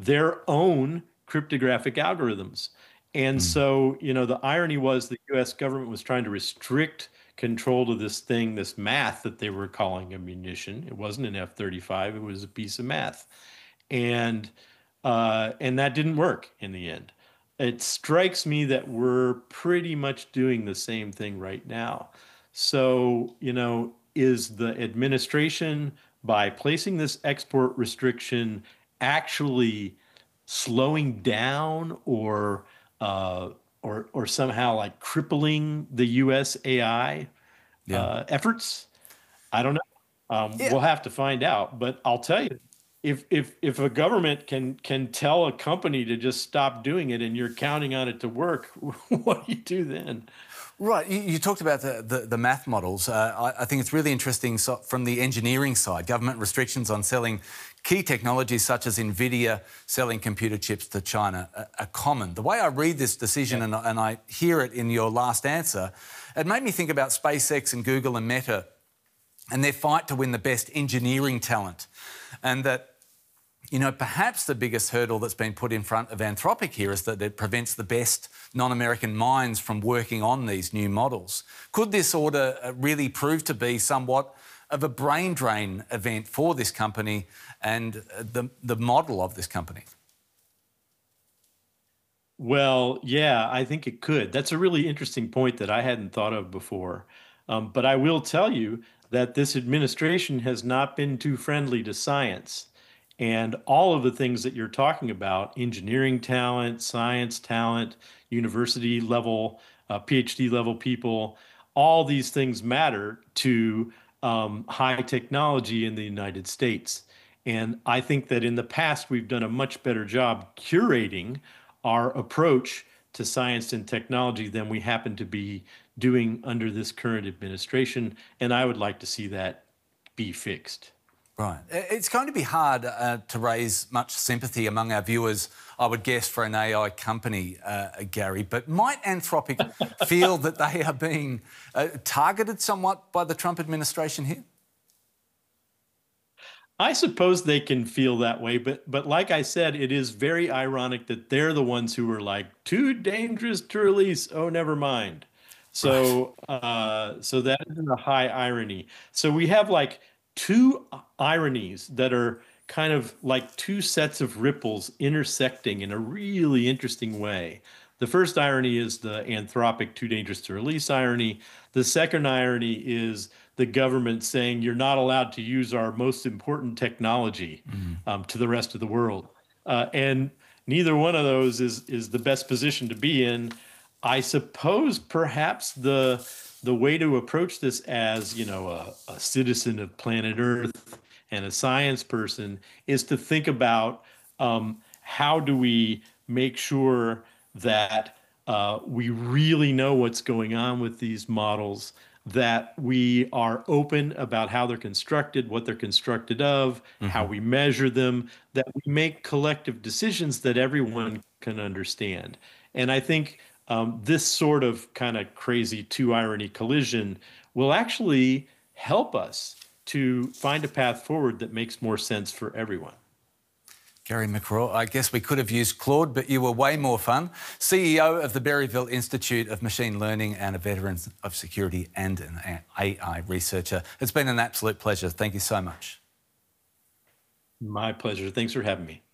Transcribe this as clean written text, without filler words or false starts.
their own cryptographic algorithms. And Mm. so, the irony was the US government was trying to restrict control of this thing, this math that they were calling a munition. It wasn't an F-35, it was a piece of math. And and that didn't work in the end. It strikes me that we're pretty much doing the same thing right now. So, is the administration, by placing this export restriction, actually slowing down uh, or somehow like crippling the U.S. AI Yeah. efforts? I don't know. Yeah. We'll have to find out. But I'll tell you, if a government can tell a company to just stop doing it and you're counting on it to work, what do you do then? Right. You talked about the math models. I think it's really interesting from the engineering side. Government restrictions on selling key technologies such as NVIDIA selling computer chips to China are common. The way I read this decision, Yeah. and I hear it in your last answer, it made me think about SpaceX and Google and Meta and their fight to win the best engineering talent. And that, perhaps the biggest hurdle that's been put in front of Anthropic here is that it prevents the best non-American minds from working on these new models. Could this order really prove to be somewhat of a brain drain event for this company and the model of this company? Well, yeah, I think it could. That's a really interesting point that I hadn't thought of before. But I will tell you that this administration has not been too friendly to science. And all of the things that you're talking about, engineering talent, science talent, university level, PhD level people, all these things matter to high technology in the United States. And I think that in the past, we've done a much better job curating our approach to science and technology than we happen to be doing under this current administration. And I would like to see that be fixed. Right. It's going to be hard to raise much sympathy among our viewers, I would guess, for an AI company, Gary. But might Anthropic feel that they are being targeted somewhat by the Trump administration here? I suppose they can feel that way, but like I said, it is very ironic that they're the ones who were like too dangerous to release. Oh, never mind. Right. So that is a high irony. So we have like two ironies that are kind of like two sets of ripples intersecting in a really interesting way. The first irony is the Anthropic too dangerous to release irony. The second irony is the government saying you're not allowed to use our most important technology to the rest of the world. And neither one of those is the best position to be in. I suppose perhaps the way to approach this as, a citizen of planet Earth and a science person is to think about how do we make sure that we really know what's going on with these models, that we are open about how they're constructed, what they're constructed of, how we measure them, that we make collective decisions that everyone can understand. And I think this sort of kind of crazy two irony collision will actually help us to find a path forward that makes more sense for everyone. Gary McGraw, I guess we could have used Claude, but you were way more fun. CEO of the Berryville Institute of Machine Learning and a veteran of security and an AI researcher. It's been an absolute pleasure. Thank you so much. My pleasure. Thanks for having me.